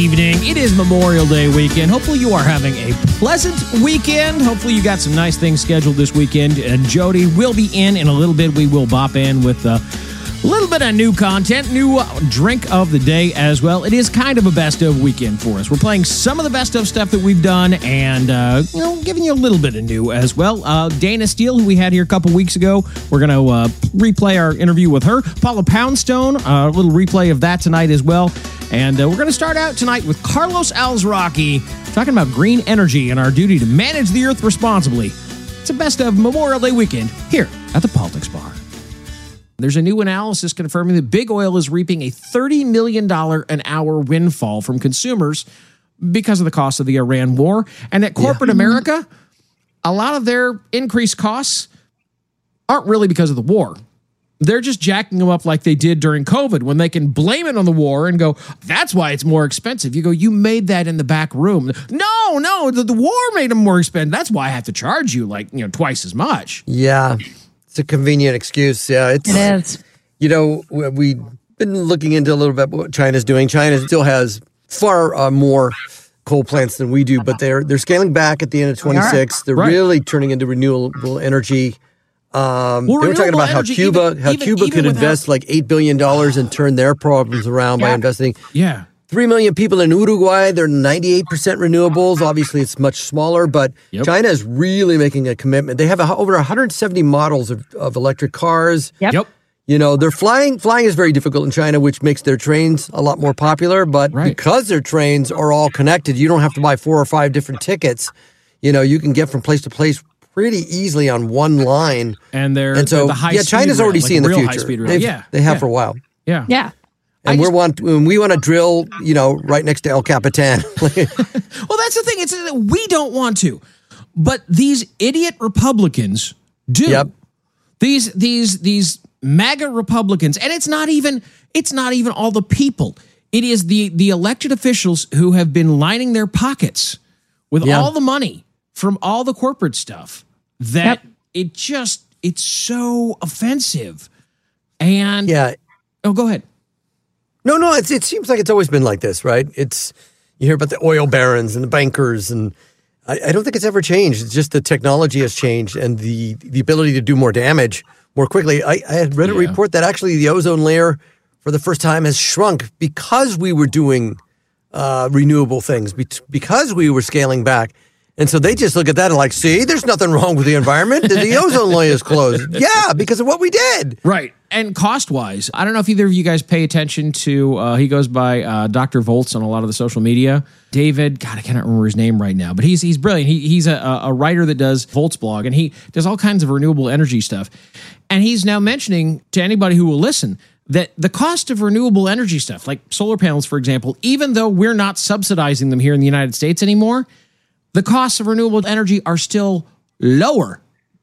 Evening. It is Memorial Day weekend. Hopefully you are having a pleasant weekend. Hopefully you got some nice things scheduled this weekend. And Jody will be in a little bit. We will bop in with a little bit of new content, new drink of the day as well. It is kind of a best of weekend for us. We're playing some of the best of stuff that we've done and, giving you a little bit of new as well. Dana Steele, who we had here a couple weeks ago, we're going to replay our interview with her. Paula Poundstone, a little replay of that tonight as well. And we're going to start out tonight with Carlos Alzraki talking about green energy and our duty to manage the earth responsibly. It's a best of Memorial Day weekend here at the Politics Bar. There's a new analysis confirming that big oil is reaping a $30 million an hour windfall from consumers because of the cost of the Iran war. And at corporate America, a lot of their increased costs aren't really because of the war. They're just jacking them up like they did during COVID when they can blame it on the war and go, that's why it's more expensive. You go, you made that in the back room. No, the war made them more expensive. That's why I have to charge you twice as much. Yeah, it's a convenient excuse. Yeah, it is. We've been looking into a little bit what China's doing. China still has far more coal plants than we do, but they're scaling back at the end of 26. They're really turning into renewable energy. They were talking about how Cuba could invest like $8 billion and turn their problems around by investing. Yeah. 3 million people in Uruguay, they're 98% renewables. Obviously, it's much smaller, but China is really making a commitment. They have over 170 models of electric cars. Yep. They're flying. Flying is very difficult in China, which makes their trains a lot more popular. But because their trains are all connected, you don't have to buy 4 or 5 different tickets. You can get from place to place pretty easily on one line. And so the high speed China's rail, already seeing the future. They have for a while. Yeah. And we want to drill, right next to El Capitan. Well, that's the thing. It's we don't want to, but these idiot Republicans do. Yep. These MAGA Republicans, and it's not even all the people. It is the elected officials who have been lining their pockets with all the money from all the corporate stuff that it's so offensive. And go ahead. No, it seems like it's always been like this, right? You hear about the oil barons and the bankers, and I don't think it's ever changed. It's just the technology has changed and the ability to do more damage more quickly. I had read a report that actually the ozone layer for the first time has shrunk because we were doing renewable things, because we were scaling back. And so they just look at that and like, see, there's nothing wrong with the environment. The ozone layer is closed. Yeah, because of what we did. Right. And cost-wise, I don't know if either of you guys pay attention to, he goes by Dr. Volts on a lot of the social media. David, God, I cannot remember his name right now, but he's brilliant. He's a writer that does Volts blog, and he does all kinds of renewable energy stuff. And he's now mentioning to anybody who will listen that the cost of renewable energy stuff, like solar panels, for example, even though we're not subsidizing them here in the United States anymore, the costs of renewable energy are still lower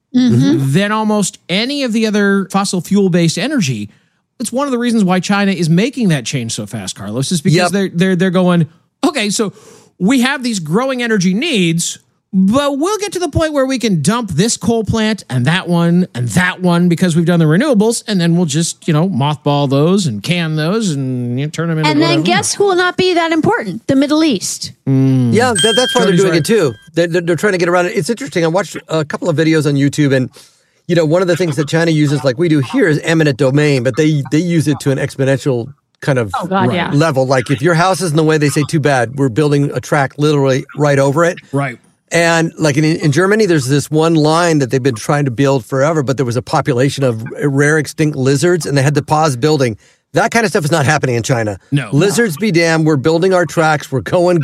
than almost any of the other fossil fuel-based energy. It's one of the reasons why China is making that change so fast, Carlos, is because they're going, okay, so we have these growing energy needs, but we'll get to the point where we can dump this coal plant and that one because we've done the renewables, and then we'll just, mothball those and can those and turn them into And whatever. then guess who will not be that important? The Middle East. Yeah, that's why they're doing it too. They're trying to get around it. It's interesting. I watched a couple of videos on YouTube, and one of the things that China uses, like we do here, is eminent domain, but they use it to an exponential kind of level. Like if your house is in the way, they say, too bad. We're building a track literally right over it. Right. And like in Germany, there's this one line that they've been trying to build forever, but there was a population of rare extinct lizards, and they had to pause building. That kind of stuff is not happening in China. No. Lizards be damned. We're building our tracks. We're going.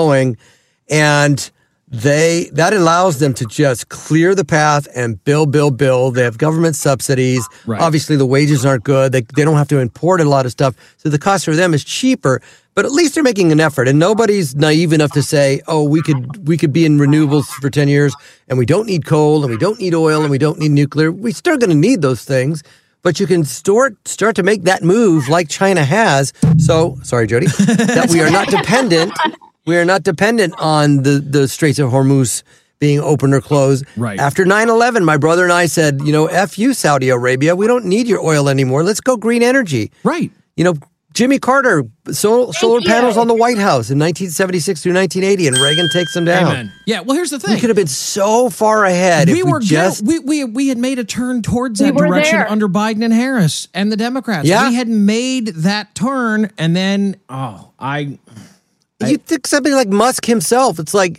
And that allows them to just clear the path and build. They have government subsidies. Right. Obviously, the wages aren't good. They don't have to import a lot of stuff. So the cost for them is cheaper. But at least they're making an effort. And nobody's naive enough to say, oh, we could be in renewables for 10 years, and we don't need coal, and we don't need oil, and we don't need nuclear. We're still going to need those things. But you can start to make that move like China has. So, sorry, Jody, that we are not dependent. We are not dependent on the Straits of Hormuz being open or closed. Right. After 9/11, my brother and I said, F you, Saudi Arabia. We don't need your oil anymore. Let's go green energy. Right. Jimmy Carter, solar you. panels on the White House in 1976 through 1980, and Reagan takes them down. Amen. Yeah, well, here's the thing. We could have been so far ahead if we just... We had made a turn towards that were direction there. under Biden and Harris and the Democrats. Yeah. We had made that turn, and then, You think something like Musk himself, it's like,